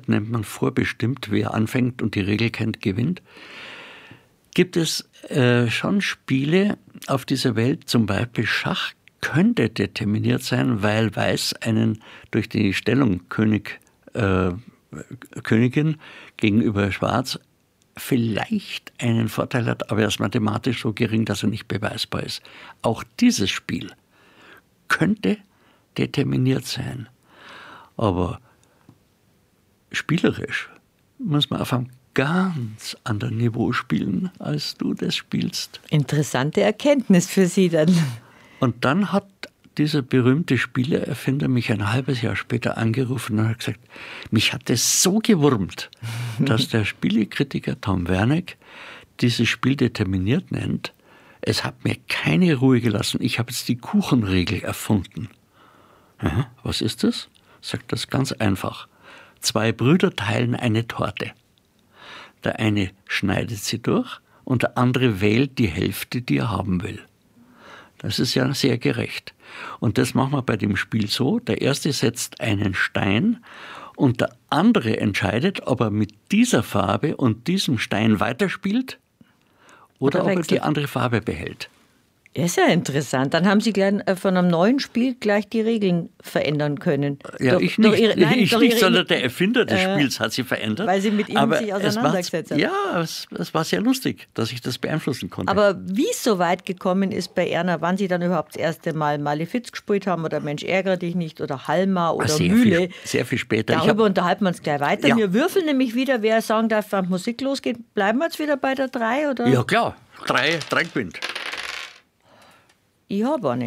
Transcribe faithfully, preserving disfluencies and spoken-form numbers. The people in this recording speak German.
Deshalb nennt man vorbestimmt, wer anfängt und die Regel kennt, gewinnt. Gibt es äh, schon Spiele auf dieser Welt, zum Beispiel Schach, könnte determiniert sein, weil Weiß einen durch die Stellung König, äh, Königin gegenüber Schwarz vielleicht einen Vorteil hat, aber er ist mathematisch so gering, dass er nicht beweisbar ist. Auch dieses Spiel könnte determiniert sein. Aber spielerisch muss man auf einem ganz anderen Niveau spielen, als du das spielst. Interessante Erkenntnis für Sie dann. Und dann hat dieser berühmte Spieleerfinder mich ein halbes Jahr später angerufen und hat gesagt, mich hat es so gewurmt, dass der Spielekritiker Tom Wernick dieses Spiel determiniert nennt. Es hat mir keine Ruhe gelassen. Ich habe jetzt die Kuchenregel erfunden. Aha, was ist das? Sagt das ganz einfach. Zwei Brüder teilen eine Torte. Der eine schneidet sie durch und der andere wählt die Hälfte, die er haben will. Das ist ja sehr gerecht. Und das machen wir bei dem Spiel so. Der erste setzt einen Stein und der andere entscheidet, ob er mit dieser Farbe und diesem Stein weiterspielt oder, oder ob er die andere Farbe behält. Das ist ja interessant. Dann haben Sie gleich von einem neuen Spiel gleich die Regeln verändern können. Ja, doch, ich nicht, ihre, nein, ich nicht ihre, sondern der Erfinder des äh, Spiels hat sie verändert. Weil Sie mit ihm aber sich auseinandergesetzt haben. Ja, es, es war sehr lustig, dass ich das beeinflussen konnte. Aber wie es so weit gekommen ist bei Erna, wann Sie dann überhaupt das erste Mal Malefiz gespielt haben oder Mensch, ärgere dich nicht oder Halma oder sehr Mühle. Viel, sehr viel später. Darüber hab, unterhalten wir uns gleich weiter. Ja. Wir würfeln nämlich wieder, wer sagen darf, wann Musik losgeht. Bleiben wir jetzt wieder bei der drei? Oder? Ja klar, drei, drei gewinnt. Ich habe eine.